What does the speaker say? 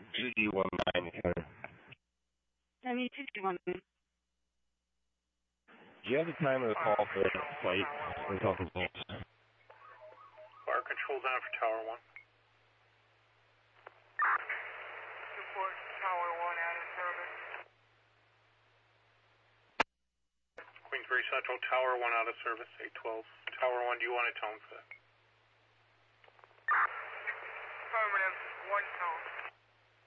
2D19 Center. 72D19. Do you have the time of the call for the flight? We're talking about. Fire control down for Tower 1. Support Tower 1 out of service. Queens Bay Central, Tower 1 out of service, 812. Tower 1, do you want a tone for that?